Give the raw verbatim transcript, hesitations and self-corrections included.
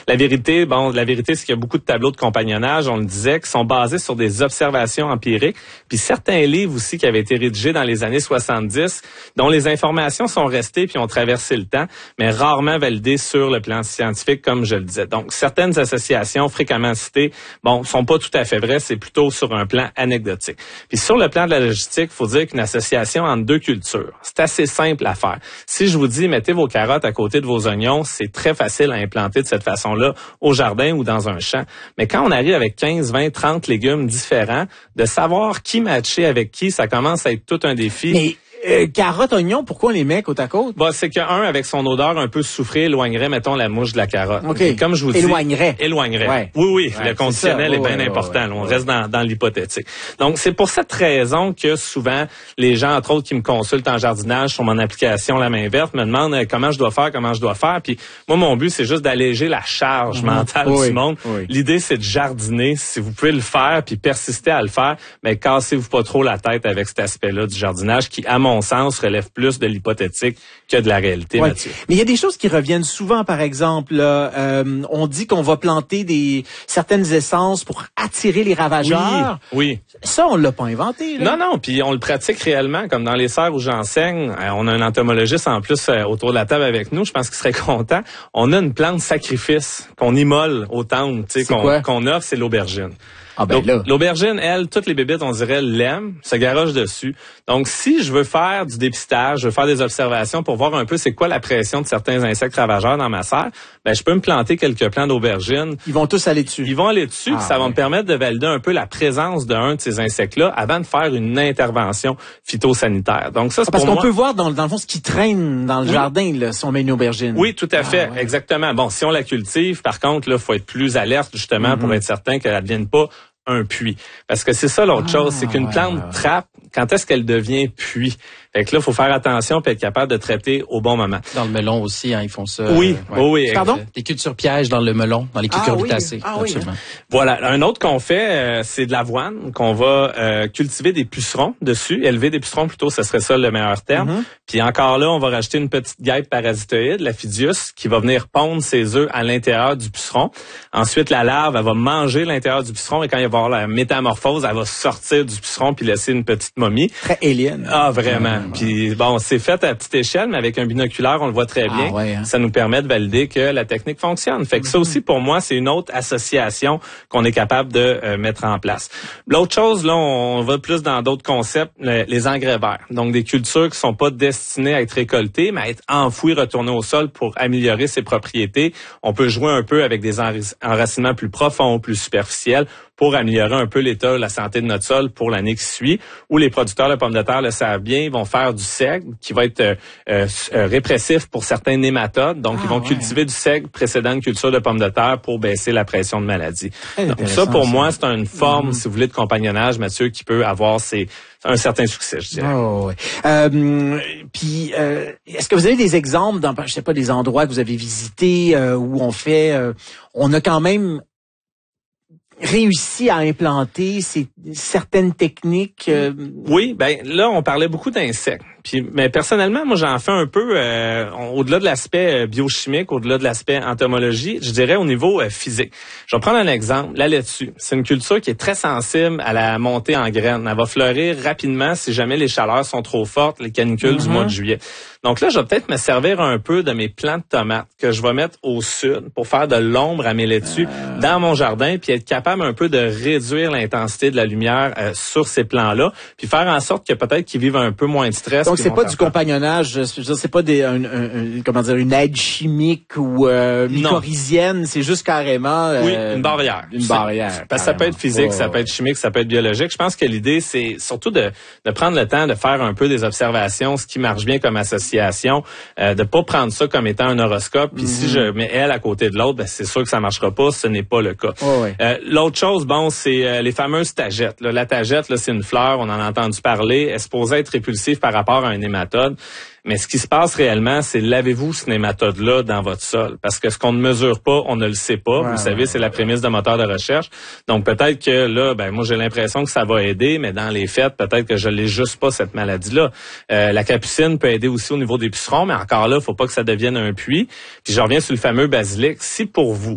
La vérité, bon, la vérité, c'est qu'il y a beaucoup de tableaux de compagnonnage, on le disait, qui sont basés sur des observations empiriques, puis certains livres aussi qui avaient été rédigés dans les années soixante-dix, dont les informations sont restées puis ont traversé le temps, mais rarement validées sur le plan scientifique, comme je le disais. Donc, certaines associations fréquemment citées, bon, sont pas tout à fait vraies, c'est plutôt sur un plan anecdotique. Puis sur le plan de la logistique, il faut dire qu'une association entre deux cultures, c'est assez simple à faire. Si je vous dis, mettez vos carottes à côté de vos oignons, c'est très facile à implanter de cette façon-là au jardin ou dans un champ. Mais quand on arrive avec quinze, vingt, trente légumes différents, de savoir qui matcher avec qui, ça commence à être tout un défi. Mais Euh, carottes, oignons, pourquoi on les met côte à côte? Bah, c'est qu'un, avec son odeur un peu soufrée, éloignerait, mettons, la mouche de la carotte. OK. Et comme je vous dis. Éloignerait. Éloignerait. Ouais. Oui, oui. Ouais, le conditionnel est, est, ouais, bien ouais, important. ouais, Là, on ouais. reste dans, dans l'hypothétique. Donc, c'est pour cette raison que souvent, les gens, entre autres, qui me consultent en jardinage sur mon application La Main Verte, me demandent euh, comment je dois faire, comment je dois faire. Puis, moi, mon but, c'est juste d'alléger la charge mmh. mentale oui, du monde. Oui. L'idée, c'est de jardiner. Si vous pouvez le faire, puis persister à le faire, mais cassez-vous pas trop la tête avec cet aspect-là du jardinage qui, à mon sens, relève plus de l'hypothétique que de la réalité, ouais. Mathieu. Mais il y a des choses qui reviennent souvent, par exemple, là, euh, on dit qu'on va planter des certaines essences pour attirer les ravageurs. Oui, oui. Ça, on l'a pas inventé, là. Non, non, puis on le pratique réellement, comme dans les serres où j'enseigne. Euh, on a un entomologiste en plus euh, autour de la table avec nous, je pense qu'il serait content. On a une plante sacrifice qu'on immole au temple, tu sais, qu'on, qu'on offre, c'est l'aubergine. Ah ben là. L'aubergine, elle, toutes les bébites, on dirait, l'aiment, se garochent dessus. Donc, si je veux faire du dépistage, je veux faire des observations pour voir un peu c'est quoi la pression de certains insectes ravageurs dans ma serre, ben je peux me planter quelques plants d'aubergine. Ils vont tous aller dessus. Ils vont aller dessus, ah, ça ouais. va me permettre de valider un peu la présence d'un de ces insectes-là avant de faire une intervention phytosanitaire. Donc ça, c'est ah, parce pour qu'on moi... peut voir dans, dans le fond ce qui traîne dans le oui. jardin là, si on met une aubergine. Oui, tout à fait, ah, ouais. exactement. Bon, si on la cultive, par contre, là, faut être plus alerte justement mm-hmm. pour être certain qu'elle ne devienne pas un puits. Parce que c'est ça l'autre ah, chose, c'est qu'une ouais, plante ouais. trappe, quand est-ce qu'elle devient puits? Fait que là, il faut faire attention et être capable de traiter au bon moment. Dans le melon aussi, hein, ils font ça. Oui, euh, ouais. oui. Pardon? Des cultures pièges dans le melon, dans les cucurbitacées. Ah, oui. Ah, absolument. Oui, hein. Voilà. Un autre qu'on fait, euh, c'est de l'avoine, qu'on va euh, cultiver des pucerons dessus. Élever des pucerons, plutôt, ce serait ça le meilleur terme. Mm-hmm. Puis encore là, on va rajouter une petite guêpe parasitoïde, la Phidius, qui va venir pondre ses œufs à l'intérieur du puceron. Ensuite, la larve, elle va manger l'intérieur du puceron et quand il va y avoir la métamorphose, elle va sortir du puceron puis laisser une petite momie. Très alien. Ah, vraiment. Mmh. Puis bon, c'est fait à petite échelle, mais avec un binoculaire, on le voit très bien. Ah, ouais, hein. Ça nous permet de valider que la technique fonctionne. Fait que mmh. ça aussi, pour moi, c'est une autre association qu'on est capable de euh, mettre en place. L'autre chose, là, on va plus dans d'autres concepts, les, les engrais verts. Donc, des cultures qui sont pas destinées à être récoltées, mais à être enfouies, retournées au sol pour améliorer ses propriétés. On peut jouer un peu avec des enracinements plus profonds, plus superficiels, pour améliorer un peu l'état, la santé de notre sol pour l'année qui suit, où les producteurs de pommes de terre le savent bien, ils vont faire du seigle qui va être euh, euh, répressif pour certains nématodes. Donc, ah, ils vont ouais. cultiver du seigle précédent une culture de pommes de terre pour baisser la pression de maladie. Donc, ça, pour ça. moi, c'est une forme, mmh. si vous voulez, de compagnonnage, Mathieu, qui peut avoir ses, un certain succès, je dirais. Oh, ouais. euh, puis, euh, est-ce que vous avez des exemples dans, je sais pas, des endroits que vous avez visités euh, où on fait, euh, on a quand même réussi à implanter ces, certaines techniques? Euh... Oui, ben là, on parlait beaucoup d'insectes. Puis, mais personnellement, moi, j'en fais un peu euh, au-delà de l'aspect biochimique, au-delà de l'aspect entomologie, je dirais au niveau euh, physique. Je vais prendre un exemple, la laitue. C'est une culture qui est très sensible à la montée en graines. Elle va fleurir rapidement si jamais les chaleurs sont trop fortes, les canicules mm-hmm. du mois de juillet. Donc là, je vais peut-être me servir un peu de mes plants de tomates que je vais mettre au sud pour faire de l'ombre à mes laitues euh... dans mon jardin, puis être capable un peu de réduire l'intensité de la lumière euh, sur ces plants-là, puis faire en sorte que peut-être qu'ils vivent un peu moins de stress. Donc c'est pas du compagnonnage, je veux dire, c'est pas des, un, un, un, comment dire, une aide chimique ou euh, mycorhizienne, c'est juste carrément euh, oui, une barrière. Une barrière. Parce que ça peut être physique, oh. ça peut être chimique, ça peut être biologique. Je pense que l'idée, c'est surtout de, de prendre le temps de faire un peu des observations, ce qui marche bien comme association, euh, de pas prendre ça comme étant un horoscope. Puis mm-hmm. si je mets elle à côté de l'autre, ben c'est sûr que ça marchera pas. Ce n'est pas le cas. Oh, oui. euh, l'autre chose, bon, c'est euh, les fameuses tagettes. Là, la tagette, là, c'est une fleur, on en a entendu parler. Elle est supposée être répulsive par rapport à un nématode. Mais ce qui se passe réellement, c'est lavez-vous ce nématode-là dans votre sol. Parce que ce qu'on ne mesure pas, on ne le sait pas. Ouais, vous savez, ouais, c'est ouais. la prémisse de moteur de recherche. Donc peut-être que là, ben moi j'ai l'impression que ça va aider, mais dans les faits, peut-être que je l'ai juste pas cette maladie-là. Euh, la capucine peut aider aussi au niveau des pucerons, mais encore là, faut pas que ça devienne un puits. Puis je reviens sur le fameux basilic. Si pour vous,